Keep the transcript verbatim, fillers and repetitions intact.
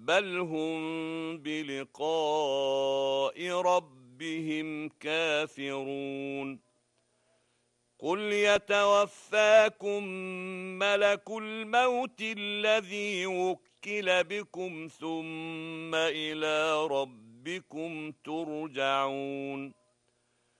بل هم بلقاء ربهم كافرون قل يتوفاكم ملك الموت الذي وكل بكم ثم إلى ربكم ترجعون